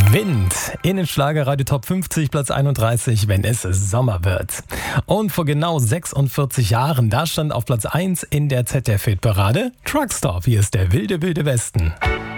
Wind in den Schlagerradio Top 50, Platz 31, wenn es Sommer wird. Und vor genau 46 Jahren, da stand auf Platz 1 in der ZDF-Hitparade Truckstop. Hier ist der wilde, wilde Westen.